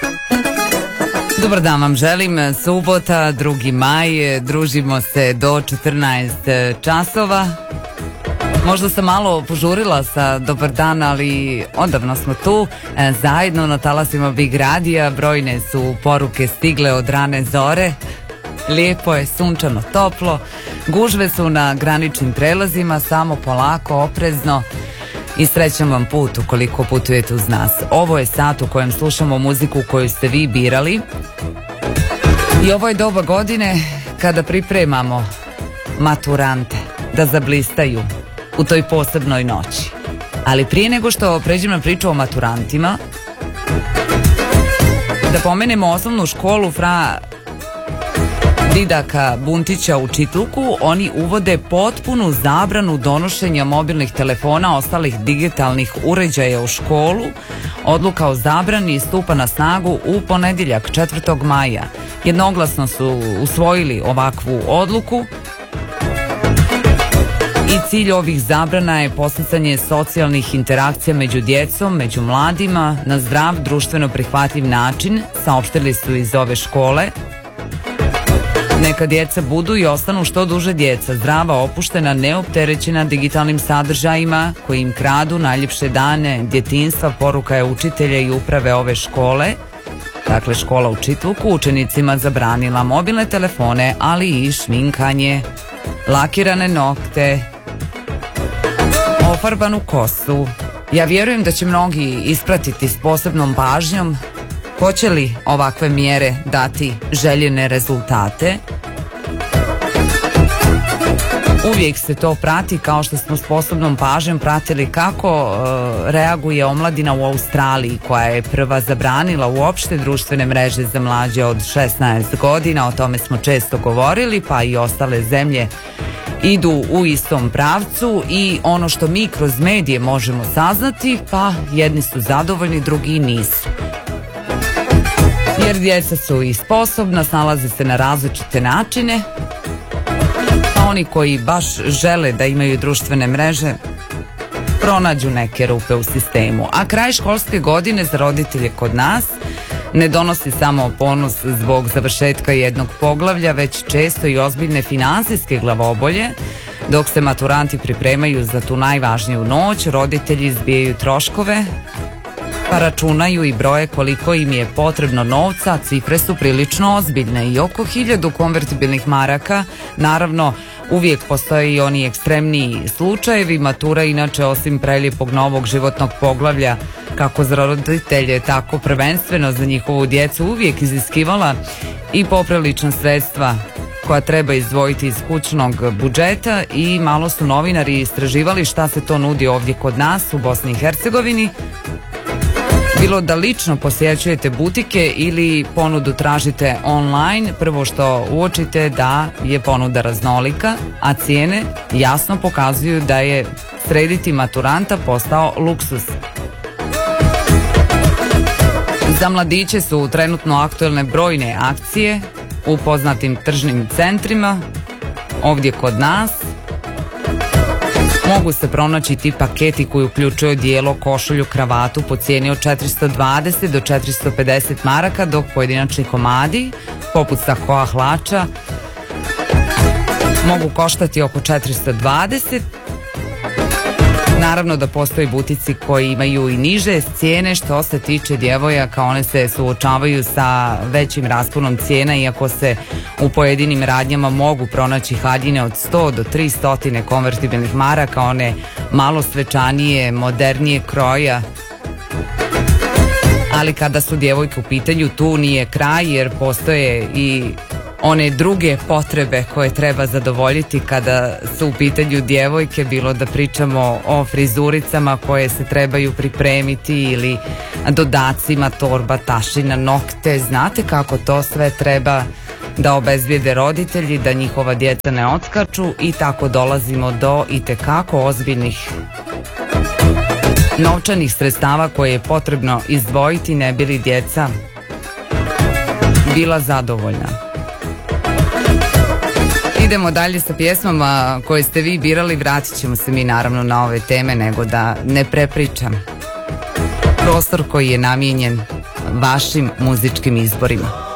Dobar dan vam želim, subota, 2. maj, družimo se do 14 časova. Možda sam malo požurila sa dobar dan, ali odavno smo tu, zajedno na talasima Big Radija, brojne su poruke stigle od rane zore. Lijepo je, sunčano, toplo, gužve su na graničnim prelazima, samo polako, oprezno. I srećan vam put ukoliko putujete uz nas. Ovo je sat u kojem slušamo muziku koju ste vi birali. I ovo je doba godine kada pripremamo maturante da zablistaju u toj posebnoj noći. Ali prije nego što pređemo na priču o maturantima, da pomenemo osnovnu školu Fra Didaka Buntića u Čitluku. Oni uvode potpunu zabranu donošenja mobilnih telefona, ostalih digitalnih uređaja u školu. Odluka o zabrani stupa na snagu u ponedjeljak 4. maja. Jednoglasno su usvojili ovakvu odluku i cilj ovih zabrana je podsticanje socijalnih interakcija među djecom, među mladima na zdrav, društveno prihvatljiv način, saopštili su iz ove škole. Neka djeca budu i ostanu što duže djeca, zdrava, opuštena, neopterećena digitalnim sadržajima koji im kradu najljepše dane djetinjstva, poruka je učitelja i uprave ove škole. Dakle, škola u Čitluku učenicima zabranila mobilne telefone, ali i šminkanje, lakirane nokte, ofarbanu kosu. Ja vjerujem da će mnogi ispratiti s posebnom pažnjom. Hoće li ovakve mjere dati željene rezultate? Uvijek se to prati, kao što smo s posebnom pažnjom pratili kako reaguje omladina u Australiji, koja je prva zabranila uopšte društvene mreže za mlađe od 16 godina. O tome smo često govorili, pa i ostale zemlje idu u istom pravcu i ono što mi kroz medije možemo saznati, pa jedni su zadovoljni, drugi nisu. Jer djeca su i sposobna, snalaze se na različite načine, a oni koji baš žele da imaju društvene mreže pronađu neke rupe u sistemu. A kraj školske godine za roditelje kod nas ne donosi samo ponos zbog završetka jednog poglavlja, već često i ozbiljne finansijske glavobolje. Dok se maturanti pripremaju za tu najvažniju noć, roditelji zbijaju troškove, pa računaju i broje koliko im je potrebno novca. Cifre su prilično ozbiljne i oko 1000 konvertibilnih maraka. Naravno, uvijek postoje i oni ekstremniji slučajevi. Matura inače, osim prelijepog novog životnog poglavlja, kako za roditelje, tako prvenstveno za njihovu djecu, uvijek iziskivala i poprilična sredstva koja treba izdvojiti iz kućnog budžeta i malo su novinari istraživali šta se to nudi ovdje kod nas u Bosni i Hercegovini. Bilo da lično posjećujete butike ili ponudu tražite online, prvo što uočite da je ponuda raznolika, a cijene jasno pokazuju da je srediti maturanta postao luksuz. Za mladiće su trenutno aktuelne brojne akcije u poznatim tržnim centrima. Ovdje kod nas mogu se pronaći ti paketi koji uključuju odijelo, košulju, kravatu po cijeni od 420 do 450 maraka, dok pojedinačni komadi, poput sakoa, hlača, mogu koštati oko 420. Naravno da postoji butici koji imaju i niže cijene. Što se tiče djevojaka, one se suočavaju sa većim rasponom cijena, iako se u pojedinim radnjama mogu pronaći haljine od 100 do 300 konvertibilnih maraka, one malo svečanije, modernije kroja. Ali kada su djevojke u pitanju, tu nije kraj, jer postoje i one druge potrebe koje treba zadovoljiti kada su u pitanju djevojke, bilo da pričamo o frizuricama koje se trebaju pripremiti ili dodacima, torba, tašina, nokte. Znate kako to sve treba da obezbijede roditelji, da njihova djeca ne odskaču, i tako dolazimo do itekako ozbiljnih novčanih sredstava koje je potrebno izdvojiti ne bi li djeca bila zadovoljna. Idemo dalje sa pjesmama koje ste vi birali, vratit ćemo se mi naravno na ove teme, nego da ne prepričam. Prostor koji je namijenjen vašim muzičkim izborima.